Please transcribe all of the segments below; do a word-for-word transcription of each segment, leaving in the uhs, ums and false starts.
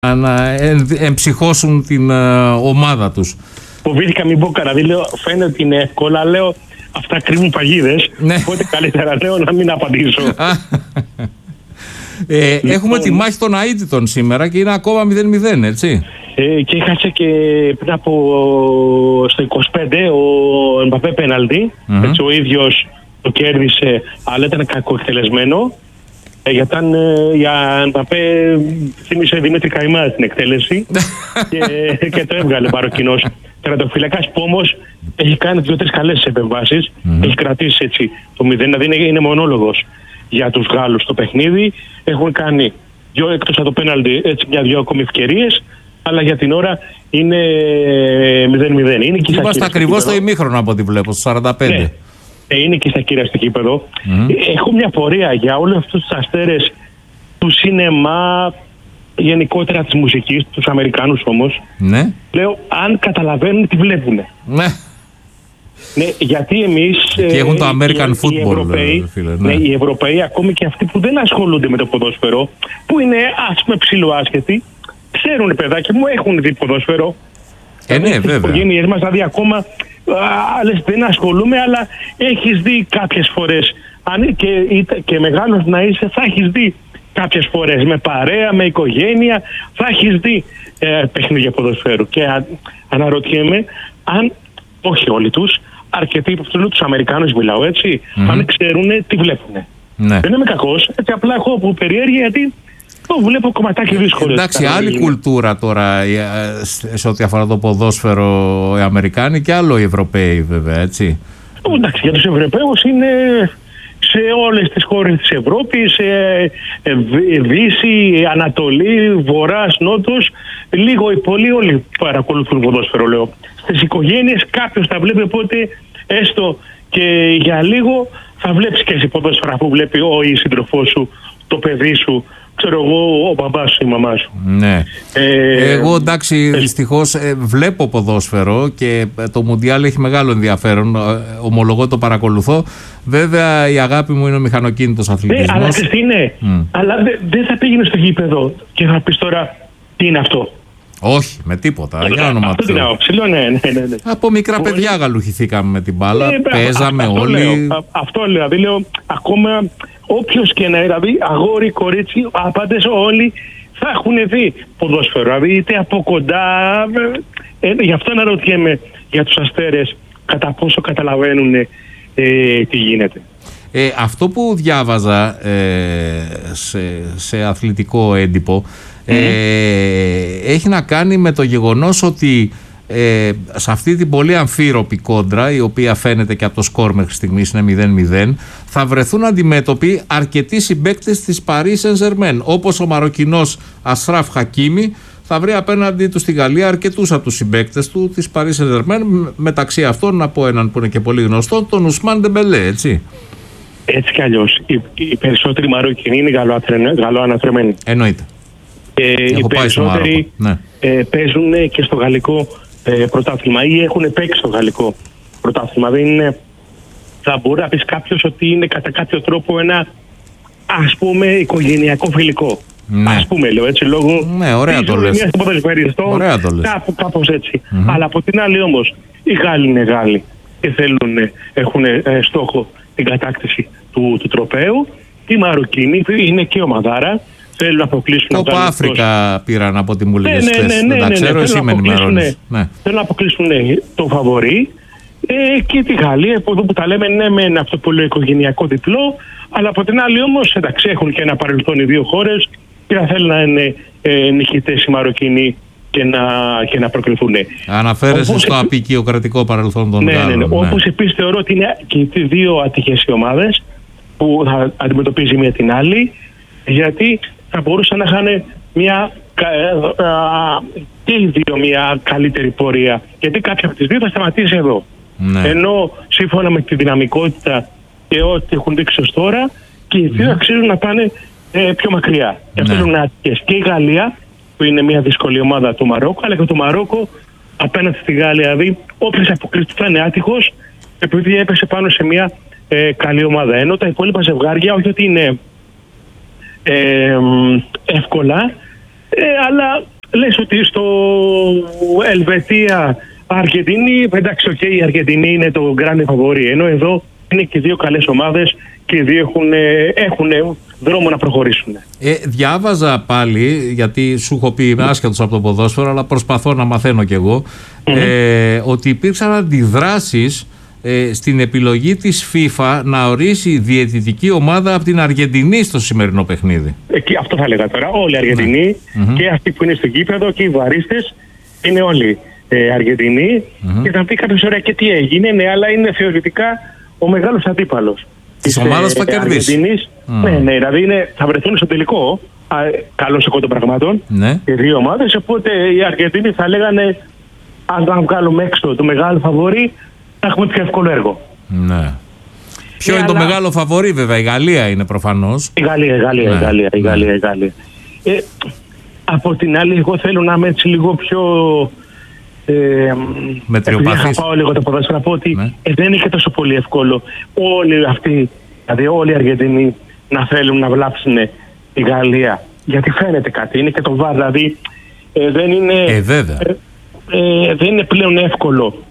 να εμψυχώσουν την uh, ομάδα τους. Φοβήθηκα μην πω κανένα, λέω φαίνεται ότι είναι εύκολα, λέω αυτά κρύβουν παγίδες, ναι. Οπότε καλύτερα λέω να μην απαντήσω. ε, λοιπόν, έχουμε τη μάχη των αίτητων σήμερα και είναι ακόμα μηδέν μηδέν, έτσι. Ε, και είχα και πριν από στο είκοσι πέντε ο Εμπαπέ πέναλτι, mm-hmm. έτσι ο ίδιος το κέρδισε, αλλά ήταν κακοεκτελεσμένο. Ε, γιατί ε, για Εμπαπέ θύμισε Δημήτρη Καϊμά στην εκτέλεση και, και το έβγαλε Μαροκινός τερματοφύλακας που όμως έχει κάνει δύο-τρεις καλές επεμβάσεις, mm-hmm. έχει κρατήσει έτσι το μηδέν, δηλαδή είναι, είναι μονόλογος για τους Γάλλους στο παιχνίδι. Έχουν κάνει δυο εκτός από το πέναλτι, έτσι μια-δυο ακόμη ευκαιρίες, αλλά για την ώρα είναι μηδέν μηδέν. Είμαστε ακριβώς στο ημίχρονο από ό,τι βλέπω, στο σαράντα πέντε. Ναι. Είναι και στα κύρια στο κήπεδο. Mm. Έχω μια πορεία για όλους αυτούς τους αστέρες του σινεμά, γενικότερα της μουσικής, τους Αμερικάνους όμως. Ναι. Λέω, αν καταλαβαίνουν τι βλέπουν. Ναι. Ναι, γιατί εμείς... Και έχουν το American οι, football, οι Ευρωπαίοι, φίλε, ναι. Ναι, οι Ευρωπαίοι, ακόμη και αυτοί που δεν ασχολούνται με το ποδόσφαιρο, που είναι ας πούμε ψιλοάσχετοι, ξέρουν παιδάκι μου, έχουν δει ποδόσφαιρο. Ε, ναι, βέβαια. Οι οικογένειες μας, δηλαδή ακόμα... Άλλες δεν ασχολούμαι, αλλά έχεις δει κάποιες φορές, αν και, και μεγάλος να είσαι, θα έχεις δει κάποιες φορές με παρέα, με οικογένεια, θα έχεις δει ε, παιχνίδια ποδοσφαίρου. Και α, αναρωτιέμαι αν, όχι όλοι τους, αρκετοί από αυτούς τους Αμερικάνους μιλάω έτσι, mm-hmm. αν ξέρουν τι βλέπουν. Ναι. Δεν είμαι κακός, έτσι απλά έχω από περιέργεια γιατί το βλέπω κομματάκι δύσκολο. Εντάξει, άλλη κουλτούρα τώρα σε ό,τι αφορά το ποδόσφαιρο οι Αμερικάνοι και άλλο οι Ευρωπαίοι βέβαια, έτσι. Εντάξει, για τους Ευρωπαίους είναι σε όλες τις χώρες της Ευρώπης, σε Δύση, Ανατολή, Βορράς, Νότος, λίγο ή πολύ όλοι παρακολουθούν ποδόσφαιρο, λέω. Στις οικογένειες κάποιος θα βλέπει, οπότε έστω και για λίγο θα βλέπεις και εσύ ποδόσφαιρα που βλέπει ο ή σύντροφός σου, το παιδί σου, ξέρω εγώ, ο μπαμπάς σου, η μαμά σου. Ναι. Ε, εγώ εντάξει, ε, δυστυχώς ε, βλέπω ποδόσφαιρο και το Μουντιάλ έχει μεγάλο ενδιαφέρον. Ομολογώ το παρακολουθώ. Βέβαια η αγάπη μου είναι ο μηχανοκίνητος αθλητισμός. Ναι, αλλά ξέρεις τι είναι. Mm. Αλλά δεν δε θα πήγαινε στο γήπεδο και θα πεις τώρα τι είναι αυτό. Όχι, με τίποτα. Για όνομα του Θεού. Ναι, ναι, ναι, ναι. Από μικρά Μπορεί... παιδιά γαλουχηθήκαμε με την μπάλα. Ε, παίζαμε αυτό όλοι. Λέω, αυτό λέω. Δηλαδή λέω ακόμα. Όποιος και να είναι, δηλαδή αγόρι, κορίτσι, άπαντες όλοι θα έχουν δει ποδόσφαιρο. Δηλαδή είτε από κοντά. Ε, γι' αυτό αναρωτιέμαι για τους αστέρες κατά πόσο καταλαβαίνουν ε, τι γίνεται. Ε, αυτό που διάβαζα ε, σε, σε αθλητικό έντυπο mm. ε, έχει να κάνει με το γεγονός ότι Ε, σε αυτή την πολύ αμφίροπη κόντρα, η οποία φαίνεται και από το σκορ μέχρι στιγμής είναι μηδέν μηδέν, θα βρεθούν αντιμέτωποι αρκετοί συμπαίκτες της Paris Saint-Germain, όπως ο Μαροκινός Ασράφ Χακίμι θα βρει απέναντι του στη Γαλλία αρκετούς από τους συμπαίκτες του της Paris Saint-Germain, μεταξύ αυτών να πω έναν που είναι και πολύ γνωστό, τον Ουσμάν Ντεμπελέ, έτσι. Έτσι κι αλλιώς οι, οι περισσότεροι Μαροκινοί είναι γαλλοαναθρεμένοι. Εννοείται. Ε, οι περισσότεροι ναι. ε, παίζουν και στο γαλλικό Ε, πρωτάθλημα ή έχουν παίξει στο γαλλικό πρωτάθλημα. Δεν είναι, θα μπορεί να πεις κάποιος ότι είναι κατά κάποιο τρόπο ένα ας πούμε οικογενειακό φιλικό. Ναι. Ας πούμε λέω έτσι λόγω ναι, ωραία το λες. Ωραία το λες. Κάπου, κάπως έτσι. Mm-hmm. Αλλά από την άλλη όμως οι Γάλλοι είναι Γάλλοι και θέλουν, έχουν ε, στόχο την κατάκτηση του, του τροπαίου. Οι Μαροκινοί είναι και ομαδάρα. Θέλουν να αποκλείσουν. Το Αφρικα πήραν από τη μου λέγες ναι, ναι, ναι, ναι, δεν τα ξέρω, ναι, εσύ με ενημερώνεις. Ναι. Θέλουν να αποκλείσουν ναι, το φαβορί ε, και τη Γαλλία, από εδώ που τα λέμε ναι με αυτό το πολύ οικογενειακό διπλό, αλλά από την άλλη όμως εντάξει έχουν και ένα παρελθόν οι δύο χώρες και θα θέλουν να είναι ε, νικητές οι Μαροκινοί και να, και να προκληθούν. Αναφέρεσαι όπως στο επί... απεικιοκρατικό παρελθόν των ναι, Γάλλων. Ναι, ναι. Ναι. Όπως επίσης θεωρώ ότι είναι και οι δύο ατυχές οι ομάδες που θα αντιμετωπίζει μία την άλλη, γιατί θα μπορούσαν να είχαν μια, και οι δύο μια καλύτερη πορεία. Γιατί κάποια από τις δύο θα σταματήσει εδώ. Ναι. Ενώ σύμφωνα με τη δυναμικότητα και ό,τι έχουν δείξει ως τώρα, και οι δύο αξίζουν να πάνε ε, πιο μακριά. Και αυτό είναι άτυχες. Και η Γαλλία, που είναι μια δύσκολη ομάδα του Μαρόκου, αλλά και το Μαρόκο απέναντι στη Γαλλία. Δηλαδή, όποιος αποκλειστεί θα είναι άτυχος, επειδή έπεσε πάνω σε μια ε, καλή ομάδα. Ενώ τα υπόλοιπα ζευγάρια, όχι ότι είναι Ε, εύκολα, Ε, αλλά λες ότι στο Ελβετία, Αργεντινή, εντάξει, okay, η Αργεντινή είναι το grande favori, ενώ εδώ είναι και δύο καλές ομάδες και οι δύο έχουν, έχουν δρόμο να προχωρήσουν. Ε, διάβαζα πάλι, γιατί σου έχω πει είμαι άσχετος από το ποδόσφαιρο, αλλά προσπαθώ να μαθαίνω κι εγώ, mm-hmm. ε, ότι υπήρξαν αντιδράσεις ε, στην επιλογή της FIFA να ορίσει διαιτητική ομάδα από την Αργεντινή στο σημερινό παιχνίδι. Εκεί, αυτό θα έλεγα τώρα. Όλοι οι Αργεντινοί mm-hmm. και αυτοί που είναι στο γήπεδο και οι βαρίστες είναι όλοι ε, Αργεντινοί mm-hmm. και θα πει κάποιος ωραία και τι έγινε, ναι, αλλά είναι θεωρητικά ο μεγάλος αντίπαλος της ομάδας που θα κερδίσει. Mm. Ναι, ναι, δηλαδή είναι, θα βρεθούν στο τελικό, καλώς εγώ των πραγμάτων, ναι. οι δύο ομάδες, οπότε οι Αργεντινοί θα λέγανε αν θα βγάλουμε έξω το μεγάλο φαβορί, θα έχουμε πιο εύκολο έργο. Ναι. Ποιο ε, είναι αλλά... το μεγάλο φαβορί, βέβαια, η Γαλλία είναι προφανώς. Η Γαλλία, η Γαλλία, ναι. η Γαλλία, η Γαλλία, η Γαλλία. Ε, από την άλλη, εγώ θέλω να είμαι έτσι λίγο πιο... Ε, μετριοπαθής. Θα πάω λίγο το ποδόσφαιρο να πω ότι ναι. ε, δεν είναι και τόσο πολύ εύκολο όλοι αυτοί, δηλαδή όλοι οι Αργεντινοί να θέλουν να βλάψουν τη Γαλλία. Γιατί φαίνεται κάτι, είναι και το βάρ, δηλαδή ε, δεν είναι ε, βέβαια. Ε, ε, δεν είναι πλέον εύκολο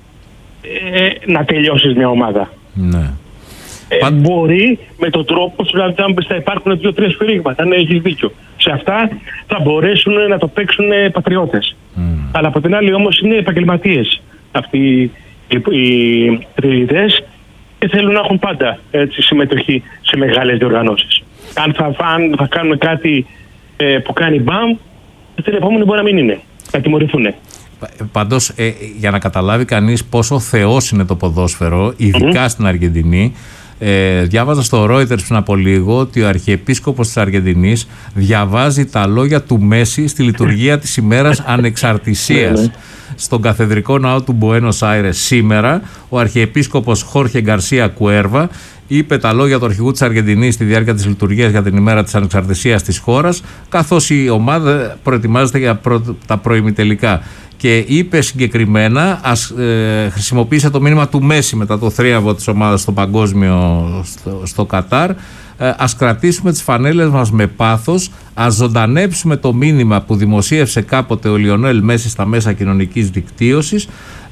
ε, να τελειώσεις μια ομάδα. Ναι. Ε, Πα... Μπορεί με τον τρόπο σου, δηλαδή αν θα υπάρχουν δύο-τρία σφυρίγματα, ναι, έχεις δίκιο. Σε αυτά θα μπορέσουν να το παίξουν πατριώτες. Mm. Αλλά από την άλλη όμως είναι επαγγελματίες αυτοί οι, οι τριτητές και θέλουν να έχουν πάντα έτσι, συμμετοχή σε μεγάλες διοργανώσεις. Αν θα, αν θα κάνουμε κάτι ε, που κάνει μπαμ, την επόμενη μπορεί να μην είναι. Θα τιμωρηθούν. Πάντως, ε, για να καταλάβει κανείς πόσο θεός είναι το ποδόσφαιρο, ειδικά mm-hmm. στην Αργεντινή, Ε, διάβαζα στο Reuters πριν από λίγο ότι ο Αρχιεπίσκοπος της Αργεντινής διαβάζει τα λόγια του Μέση στη λειτουργία της ημέρας ανεξαρτησίας στον καθεδρικό ναό του Μπουένος Άιρες. Σήμερα ο Αρχιεπίσκοπος Χόρχε Γκαρσία Κουέρβα είπε τα λόγια του αρχηγού της Αργεντινής στη διάρκεια της λειτουργίας για την ημέρα της ανεξαρτησίας της χώρας, καθώς η ομάδα προετοιμάζεται για προ... τα προημιτελικά. Και είπε συγκεκριμένα, ας ε, χρησιμοποίησε το μήνυμα του Μέση μετά το θρίαμβο της ομάδας στο παγκόσμιο στο, στο Κατάρ, ε, ας κρατήσουμε τις φανέλες μας με πάθος, ας ζωντανέψουμε το μήνυμα που δημοσίευσε κάποτε ο Λιονέλ Μέση στα μέσα κοινωνικής δικτύωσης,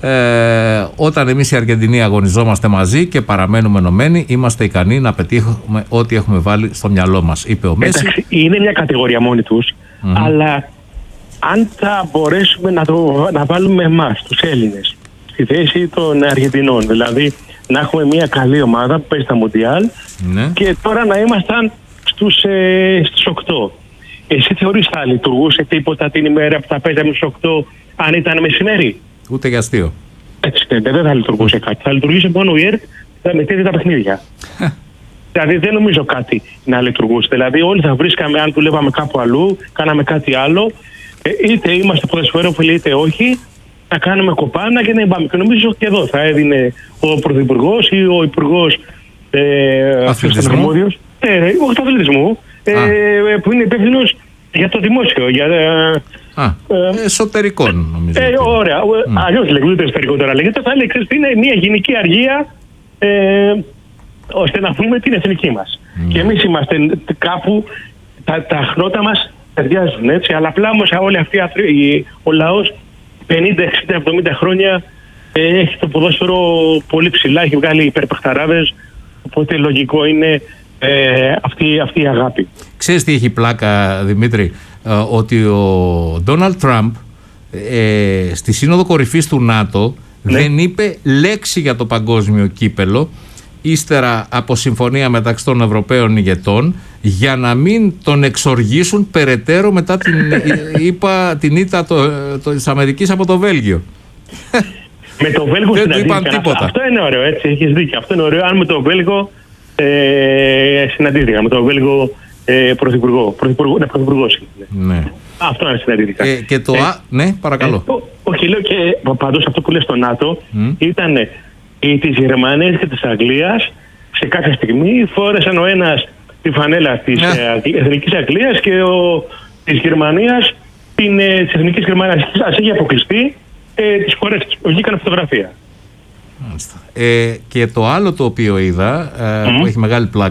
ε, όταν εμείς οι Αργεντινοί αγωνιζόμαστε μαζί και παραμένουμε ενωμένοι, είμαστε ικανοί να πετύχουμε ό,τι έχουμε βάλει στο μυαλό μας, είπε ο Μέση. Εντάξει, είναι μια κατηγορία μόνη τους, mm-hmm. αλλά αν θα μπορέσουμε να, το, να βάλουμε εμάς, τους Έλληνες, στη θέση των Αργεντινών, δηλαδή να έχουμε μια καλή ομάδα που παίζει στα Μουντιάλ ναι. και τώρα να ήμασταν στους, ε, στους οκτώ. Εσύ θεωρείς θα λειτουργούσε τίποτα την ημέρα που θα παίζαμε στους οκτώ αν ήταν μεσημέρι? Ούτε για αστείο. Έτσι δεν θα λειτουργούσε κάτι. Θα λειτουργούσε μόνο η ΕΡΤ, θα μετέδει τα παιχνίδια. Δηλαδή δεν νομίζω κάτι να λειτουργούσε. Δηλαδή όλοι θα βρίσκαμε, αν δουλεύαμε κάπου αλλού, κάναμε κάτι άλλο, είτε είμαστε ποδοσφαιρόφιλοι είτε όχι, να κάνουμε κοπάνα και να πάμε. Και νομίζω και εδώ θα έδινε ο Πρωθυπουργός ή ο Υπουργός ε, Αθλητισμού, ε, όχι του αθλητισμού, ε, που είναι υπεύθυνος για το δημόσιο. Για, Α, ε, εσωτερικών νομίζω. Ε, ωραία, mm. αλλιώς λέγεται ούτε εσωτερικό τώρα λέγεται, θα έλεγε ότι είναι μια γενική αργία ε, ώστε να πούμε την εθνική μας. Mm. Και εμείς είμαστε κάπου, τα, τα χνότα μας ταιριάζουν έτσι, αλλά απλά όμως όλοι αυτοί ο λαός πενήντα, εξήντα, εβδομήντα χρόνια ε, έχει το ποδόσφαιρο πολύ ψηλά, έχει βγάλει υπερπαχταράδες, οπότε λογικό είναι ε, αυτή, αυτή η αγάπη. Ξέρεις τι έχει πλάκα, Δημήτρη, ε, ότι ο Ντόναλντ Τραμπ ε, στη Σύνοδο Κορυφής του ΝΑΤΟ ναι. δεν είπε λέξη για το παγκόσμιο κύπελο, ύστερα από συμφωνία μεταξύ των Ευρωπαίων ηγετών, για να μην τον εξοργήσουν περαιτέρω μετά την, είπα, την ήττα της Αμερικής από το Βέλγιο. Με το Βέλγιο δεν του είπαν τίποτα. Αυτό είναι ωραίο, έτσι, έχεις δίκιο. Αυτό είναι ωραίο. Αν με το Βέλγιο ε, συναντήθηκα, με το Βέλγιο ε, πρωθυπουργό. Πρωθυπουργό, ναι, πρωθυπουργός. Ναι. Αυτό είναι συναντήθηκα. Ε, και το, ε, α, ναι, παρακαλώ. Ε, όχι, λέω και πάντως αυτό που λες στο ΝΑΤΟ mm. ήταν οι της Γερμανίας και της Αγγλίας σε κάποια στιγμή φόρεσαν ο ένας τη φανέλα της yeah. Εθνικής Αγγλίας και ο, της Γερμανίας την, ε, της Εθνικής Γερμανίας. Ας έχει αποκλειστεί ε, τις χώρες της. Βγήκαν φωτογραφία. Ε, και το άλλο το οποίο είδα, ε, mm. που έχει μεγάλη πλάκα,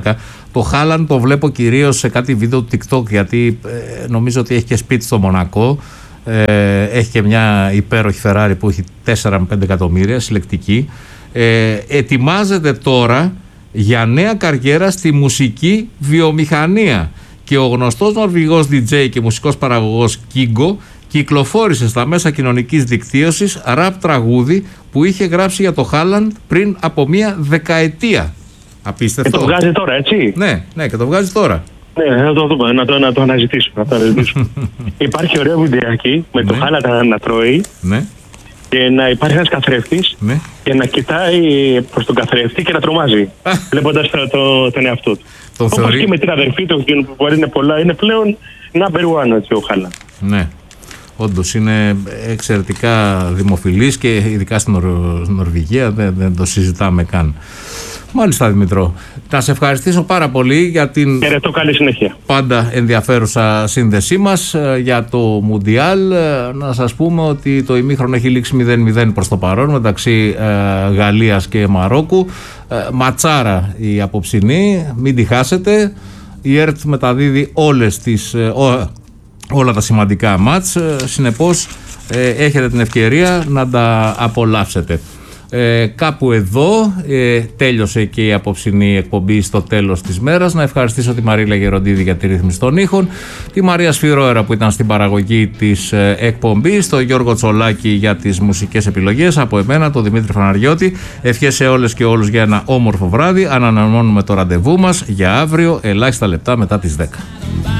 Το Χάλαντ το βλέπω κυρίως σε κάτι βίντεο του TikTok, γιατί ε, νομίζω ότι έχει και σπίτι στο Μονακό. Ε, έχει και μια υπέροχη Ferrari που έχει τέσσερα με πέντε εκατομμύρια συλλεκτική. Ε, ετοιμάζεται τώρα για νέα καριέρα στη μουσική βιομηχανία και ο γνωστός Νορβηγός ντι τζέι και μουσικός παραγωγός Kygo κυκλοφόρησε στα μέσα κοινωνικής δικτύωσης ραπ τραγούδι που είχε γράψει για το Χάλαντ πριν από μία δεκαετία. Απίστευτο. Και το βγάζει τώρα, έτσι. Ναι, ναι, και το βγάζει τώρα. Ναι, να το δούμε, να το, να το αναζητήσουμε. Να το αναζητήσουμε. Υπάρχει ωραίο βιντεάκι με το Ναι. Χάλαντ να, να τρώει Ναι, και να υπάρχει ένας καθρέφτης ναι. και να κοιτάει προς τον καθρέφτη και να τρομάζει, βλέποντας το, το, τον εαυτό του. Τον Όπως θεωρεί... και με την αδερφή του, που μπορεί να είναι πολλά, είναι πλέον number one έτσι, ο Χάλαντ. Ναι, όντως είναι εξαιρετικά δημοφιλής και ειδικά στην Νορ- Νορβηγία δεν, δεν το συζητάμε καν. Μάλιστα, Δημητρό. Να σε ευχαριστήσω πάρα πολύ για την Χαιρετώ, καλή συνέχεια. πάντα ενδιαφέρουσα σύνδεσή μας ε, για το Μουντιάλ. Ε, να σας πούμε ότι το ημίχρονο έχει λήξει μηδέν μηδέν προς το παρόν μεταξύ ε, Γαλλίας και Μαρόκου. Ε, ματσάρα η απόψινή, μην τη χάσετε. Η ΕΡΤ μεταδίδει όλες τις, ε, ό, όλα τα σημαντικά μάτς. Ε, συνεπώς ε, έχετε την ευκαιρία να τα απολαύσετε. Ε, κάπου εδώ ε, τέλειωσε και η απόψινή εκπομπή στο τέλος της μέρας. Να ευχαριστήσω τη Μαρίλα Γεροντίδη για τη ρύθμιση των ήχων, τη Μαρία Σφυρόερα που ήταν στην παραγωγή της ε, εκπομπής, τον Γιώργο Τσολάκη για τις μουσικές επιλογές, από εμένα τον Δημήτρη Φαναριώτη. Ευχές σε όλες και όλους για ένα όμορφο βράδυ. Ανανεώνουμε το ραντεβού μας για αύριο ελάχιστα λεπτά μετά τις δέκα.